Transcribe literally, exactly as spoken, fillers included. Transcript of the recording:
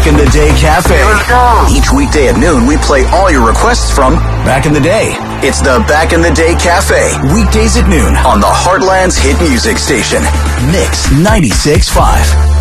Back in the Day Cafe. Let's go. Each weekday at noon, we play all your requests from Back in the Day. It's the Back in the Day Cafe. Weekdays at noon on the Heartland's hit music station, Mix ninety-six point five.